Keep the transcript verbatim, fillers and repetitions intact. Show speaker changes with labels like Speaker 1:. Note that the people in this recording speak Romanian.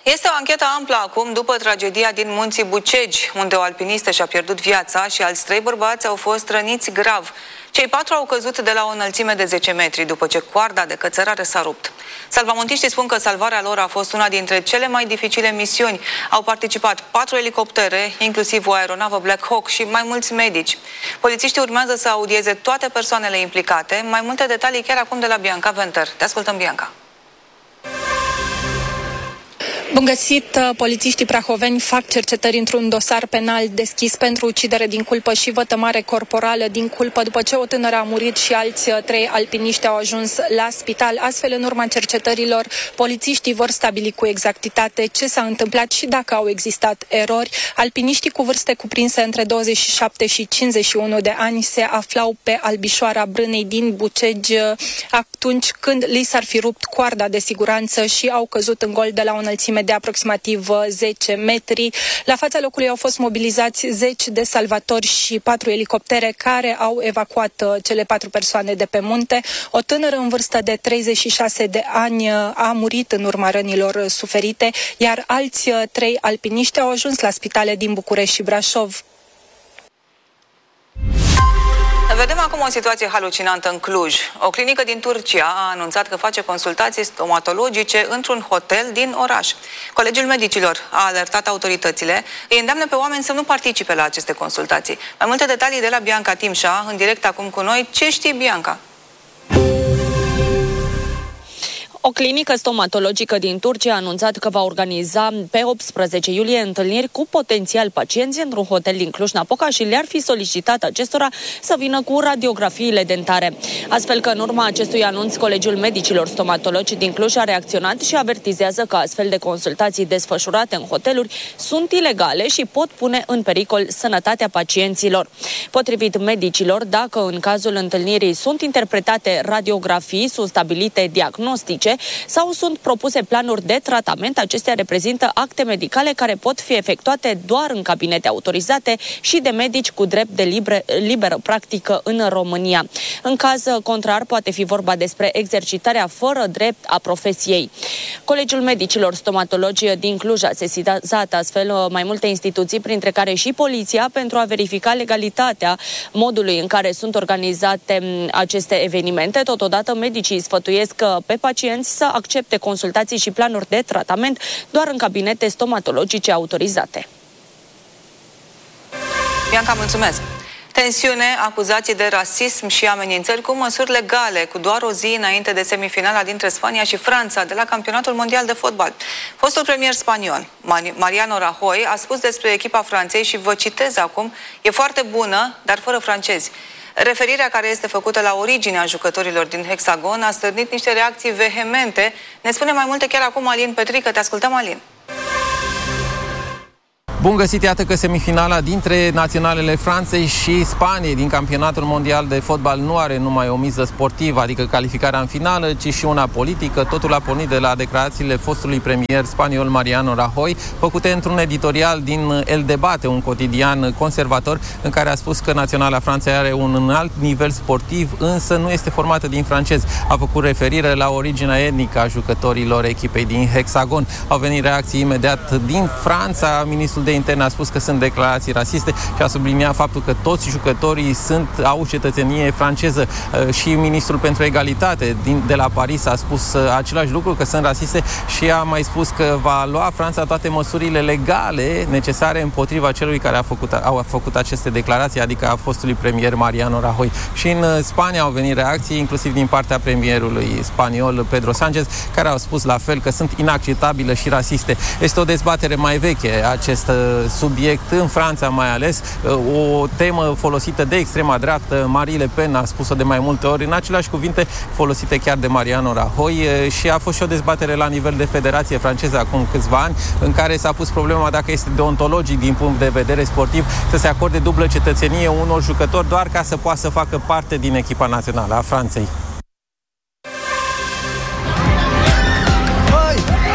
Speaker 1: Este o anchetă amplă acum după tragedia din Munții Bucegi, unde o alpinistă și-a pierdut viața și alți trei bărbați au fost răniți grav. Cei patru au căzut de la o înălțime de zece metri după ce coarda de cățărare s-a rupt. Salvamontiștii spun că salvarea lor a fost una dintre cele mai dificile misiuni. Au participat patru elicoptere, inclusiv o aeronavă Black Hawk și mai mulți medici. Polițiștii urmează să audieze toate persoanele implicate. Mai multe detalii chiar acum de la Bianca Venter. Te ascultăm, Bianca.
Speaker 2: Bun găsit! Polițiștii prahoveni fac cercetări într-un dosar penal deschis pentru ucidere din culpă și vătămare corporală din culpă după ce o tânără a murit și alți trei alpiniști au ajuns la spital. Astfel, în urma cercetărilor, polițiștii vor stabili cu exactitate ce s-a întâmplat și dacă au existat erori. Alpiniștii cu vârste cuprinse între douăzeci și șapte și cincizeci și unu de ani se aflau pe Albișoara Brânei din Bucegi atunci când li s-ar fi rupt coarda de siguranță și au căzut în gol de la o înălțime de aproximativ zece metri. La fața locului au fost mobilizați zeci de salvatori și patru elicoptere care au evacuat cele patru persoane de pe munte. O tânără în vârstă de treizeci și șase de ani a murit în urma rănilor suferite, iar alți trei alpiniști au ajuns la spitale din București și Brașov.
Speaker 1: Vedem acum o situație halucinantă în Cluj. O clinică din Turcia a anunțat că face consultații stomatologice într-un hotel din oraș. Colegiul Medicilor a alertat autoritățile, îi îndeamnă pe oameni să nu participe la aceste consultații. Mai multe detalii de la Bianca Timșa, în direct acum cu noi. Ce știi, Bianca?
Speaker 3: O clinică stomatologică din Turcia a anunțat că va organiza pe optsprezece iulie întâlniri cu potențial pacienți într-un hotel din Cluj-Napoca și le-ar fi solicitat acestora să vină cu radiografiile dentare. Astfel că în urma acestui anunț, Colegiul Medicilor Stomatologi din Cluj a reacționat și avertizează că astfel de consultații desfășurate în hoteluri sunt ilegale și pot pune în pericol sănătatea pacienților. Potrivit medicilor, dacă în cazul întâlnirii sunt interpretate radiografii, sunt stabilite diagnostice sau sunt propuse planuri de tratament, acestea reprezintă acte medicale care pot fi efectuate doar în cabinete autorizate și de medici cu drept de libre, liberă practică în România. În caz contrar, poate fi vorba despre exercitarea fără drept a profesiei. Colegiul Medicilor Stomatologi din Cluj a sesizat astfel mai multe instituții, printre care și poliția, pentru a verifica legalitatea modului în care sunt organizate aceste evenimente. Totodată, medicii sfătuiesc pe pacienți să accepte consultații și planuri de tratament doar în cabinete stomatologice autorizate.
Speaker 1: Bianca, mulțumesc! Tensiune, acuzații de rasism și amenințări cu măsuri legale, cu doar o zi înainte de semifinala dintre Spania și Franța de la Campionatul Mondial de Fotbal. Fostul premier spaniol, Mariano Rajoy, a spus despre echipa Franței și vă citez acum: e foarte bună, dar fără francezi. Referirea care este făcută la originea jucătorilor din Hexagon a stârnit niște reacții vehemente. Ne spune mai multe chiar acum Alin Petrică. Te ascultăm, Alin.
Speaker 4: Bun găsit, iată că semifinala dintre naționalele Franței și Spaniei din Campionatul Mondial de Fotbal nu are numai o miză sportivă, adică calificarea în finală, ci și una politică. Totul a pornit de la declarațiile fostului premier spaniol Mariano Rajoy, făcute într-un editorial din El Debate, un cotidian conservator, în care a spus că naționala Franței are un înalt nivel sportiv, însă nu este formată din francezi. A făcut referire la originea etnică a jucătorilor echipei din Hexagon. Au venit reacții imediat din Franța. Ministrul de Interne a spus că sunt declarații rasiste și a subliniat faptul că toți jucătorii sunt, au cetățenie franceză. Și ministrul pentru egalitate din, de la Paris a spus același lucru, că sunt rasiste, și a mai spus că va lua Franța toate măsurile legale necesare împotriva celui care a făcut, a făcut aceste declarații, adică a fostului premier Mariano Rajoy. Și în Spania au venit reacții, inclusiv din partea premierului spaniol Pedro Sánchez, care au spus la fel că sunt inacceptabile și rasiste. Este o dezbatere mai veche acest subiect în Franța, mai ales o temă folosită de extrema dreaptă. Marine Le Pen a spus-o de mai multe ori în aceleași cuvinte folosite chiar de Mariano Rajoy, și a fost și o dezbatere la nivel de Federație franceză acum câțiva ani, în care s-a pus problema dacă este deontologic din punct de vedere sportiv să se acorde dublă cetățenie unor jucători doar ca să poată să facă parte din echipa națională a Franței.